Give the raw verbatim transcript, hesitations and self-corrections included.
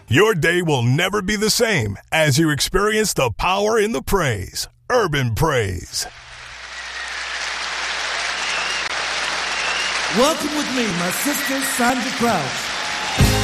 Your day will never be the same as you experience the power in the praise. Urban Praise. Welcome with me, my sister, Sandra Crouch.